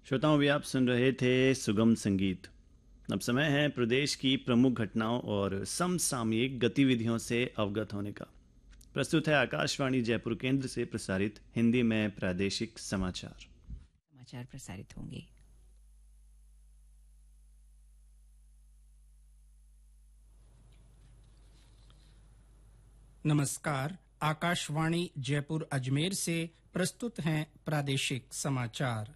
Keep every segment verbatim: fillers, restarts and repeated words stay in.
श्रोताओं, भी आप सुन रहे थे सुगम संगीत। अब समय है प्रदेश की प्रमुख घटनाओं और समसामयिक गतिविधियों से अवगत होने का। प्रस्तुत है आकाशवाणी जयपुर केंद्र से प्रसारित हिंदी में प्रादेशिक समाचार। समाचार प्रसारित होंगे। नमस्कार, आकाशवाणी जयपुर अजमेर से प्रस्तुत हैं प्रादेशिक समाचार।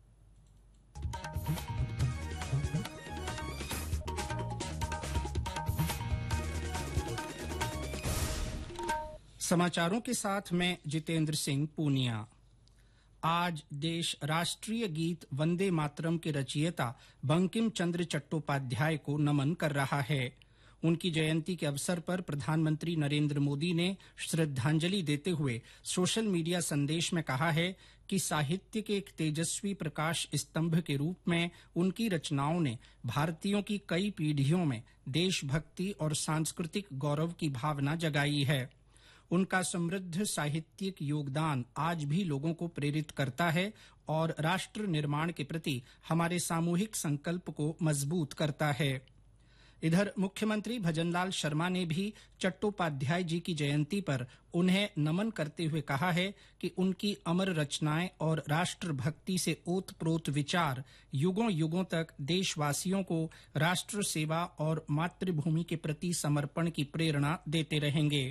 समाचारों के साथ मैं जितेंद्र सिंह पूनिया। आज देश राष्ट्रीय गीत वंदे मातरम के रचयिता बंकिम चंद्र चट्टोपाध्याय को नमन कर रहा है। उनकी जयंती के अवसर पर प्रधानमंत्री नरेंद्र मोदी ने श्रद्धांजलि देते हुए सोशल मीडिया संदेश में कहा है कि साहित्य के एक तेजस्वी प्रकाश स्तंभ के रूप में उनकी रचनाओं ने भारतीयों की कई पीढ़ियों में देशभक्ति और सांस्कृतिक गौरव की भावना जगाई है। उनका समृद्ध साहित्यिक योगदान आज भी लोगों को प्रेरित करता है और राष्ट्र निर्माण के प्रति हमारे सामूहिक संकल्प को मजबूत करता है। इधर मुख्यमंत्री भजनलाल शर्मा ने भी चट्टोपाध्याय जी की जयंती पर उन्हें नमन करते हुए कहा है कि उनकी अमर रचनाएं और राष्ट्रभक्ति से ओतप्रोत विचार युगों युगों तक देशवासियों को राष्ट्र सेवा और मातृभूमि के प्रति समर्पण की प्रेरणा देते रहेंगे।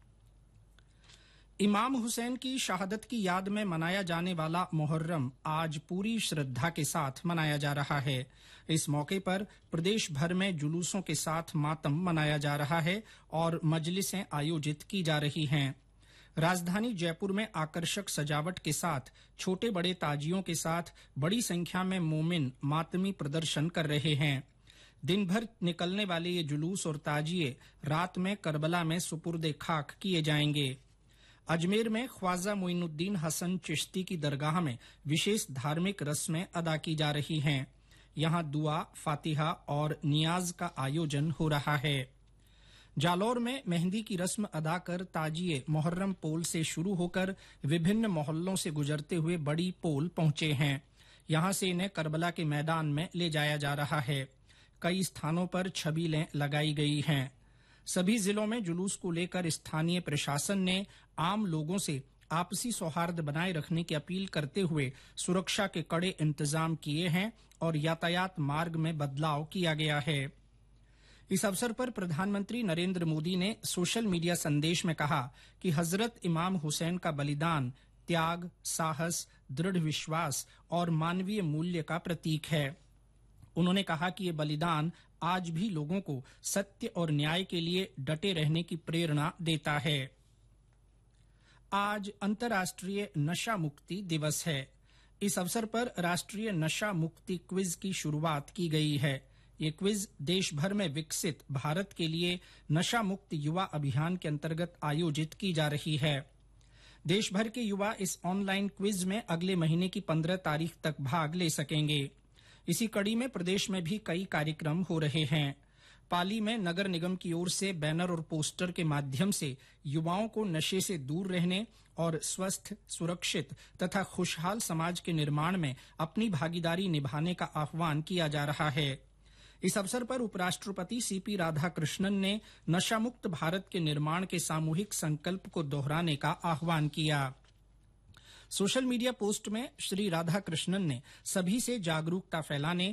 इमाम हुसैन की शहादत की याद में मनाया जाने वाला मुहर्रम आज पूरी श्रद्धा के साथ मनाया जा रहा है। इस मौके पर प्रदेश भर में जुलूसों के साथ मातम मनाया जा रहा है और मजलिसें आयोजित की जा रही हैं। राजधानी जयपुर में आकर्षक सजावट के साथ छोटे बड़े ताजियों के साथ बड़ी संख्या में मोमिन मातमी प्रदर्शन कर रहे हैं। दिन भर निकलने वाले ये जुलूस और ताजिए रात में करबला में सुपुर्दे खाक किए जाएंगे। अजमेर में ख्वाजा मोइनुद्दीन हसन चिश्ती की दरगाह में विशेष धार्मिक रस्में अदा की जा रही हैं। यहां दुआ, फातिहा और नियाज का आयोजन हो रहा है। जालौर में मेहंदी की रस्म अदा कर ताजिए मुहर्रम पोल से शुरू होकर विभिन्न मोहल्लों से गुजरते हुए बड़ी पोल पहुंचे हैं। यहां से इन्हें करबला के मैदान में ले जाया जा रहा है। कई स्थानों पर छबीलें लगाई गई हैं। सभी जिलों में जुलूस को लेकर स्थानीय प्रशासन ने आम लोगों से आपसी सौहार्द बनाए रखने की अपील करते हुए सुरक्षा के कड़े इंतजाम किए हैं और यातायात मार्ग में बदलाव किया गया है। इस अवसर पर प्रधानमंत्री नरेंद्र मोदी ने सोशल मीडिया संदेश में कहा कि हजरत इमाम हुसैन का बलिदान त्याग, साहस, दृढ़ विश्वास और मानवीय मूल्य का प्रतीक है। उन्होंने कहा कि ये बलिदान आज भी लोगों को सत्य और न्याय के लिए डटे रहने की प्रेरणा देता है। आज अंतर्राष्ट्रीय नशा मुक्ति दिवस है। इस अवसर पर राष्ट्रीय नशा मुक्ति क्विज की शुरुआत की गई है। ये क्विज देश भर में विकसित भारत के लिए नशा मुक्त युवा अभियान के अंतर्गत आयोजित की जा रही है। देश भर के युवा इस ऑनलाइन क्विज में अगले महीने की पंद्रह तारीख तक भाग ले सकेंगे। इसी कड़ी में प्रदेश में भी कई कार्यक्रम हो रहे हैं। पाली में नगर निगम की ओर से बैनर और पोस्टर के माध्यम से युवाओं को नशे से दूर रहने और स्वस्थ, सुरक्षित तथा खुशहाल समाज के निर्माण में अपनी भागीदारी निभाने का आह्वान किया जा रहा है। इस अवसर पर उपराष्ट्रपति सीपी राधाकृष्णन ने नशामुक्त भारत के निर्माण के सामूहिक संकल्प को दोहराने का आह्वान किया। सोशल मीडिया पोस्ट में श्री राधाकृष्णन ने सभी से जागरूकता फैलाने